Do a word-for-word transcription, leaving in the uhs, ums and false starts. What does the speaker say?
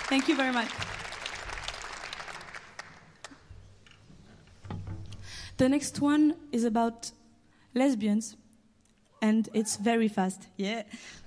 Thank you very much. The next one is about lesbians, and it's very fast. Yeah.